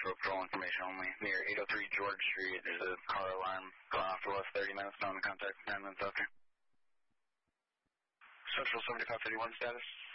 for patrol information only. Near 803 George Street, there's a car alarm going off for the last 30 minutes. No one to contact 9 minutes after. Central 7531 status.